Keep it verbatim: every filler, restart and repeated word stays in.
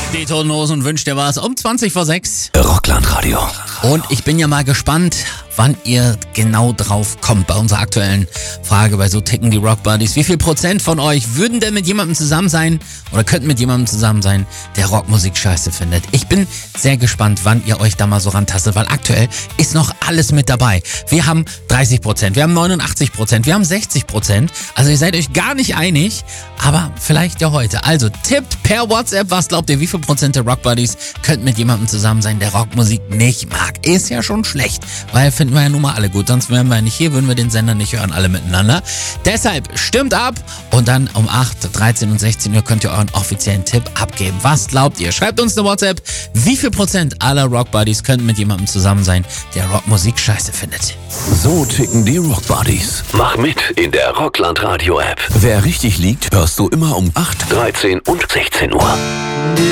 Die Toten Hosen wünscht dir was um zwanzig vor sechs. Rockland-Radio. Und ich bin ja mal gespannt, wann ihr genau drauf kommt bei unserer aktuellen Frage bei So ticken die Rock Buddies. Wie viel Prozent von euch würden denn mit jemandem zusammen sein oder könnten mit jemandem zusammen sein, der Rockmusik scheiße findet? Ich bin sehr gespannt, wann ihr euch da mal so rantastet, weil aktuell ist noch alles mit dabei. Wir haben dreißig Prozent, wir haben neunundachtzig Prozent, wir haben sechzig Prozent. Also ihr seid euch gar nicht einig, aber vielleicht ja heute. Also tippt per WhatsApp, was glaubt ihr, wie viel Prozent der Rock Buddies könnten mit jemandem zusammen sein, der Rockmusik nicht mag? Ist ja schon schlecht, weil finden wir ja nun mal alle gut, sonst wären wir ja nicht hier, würden wir den Sender nicht hören, alle miteinander. Deshalb stimmt ab und dann um acht, dreizehn und sechzehn Uhr könnt ihr euren offiziellen Tipp abgeben. Was glaubt ihr? Schreibt uns eine WhatsApp, wie viel Prozent aller Rock Buddies könnten mit jemandem zusammen sein, der Rockmusik scheiße findet. So ticken die Rock Buddies. Mach mit in der Rockland-Radio-App. Wer richtig liegt, hörst du immer um acht, dreizehn und sechzehn Uhr.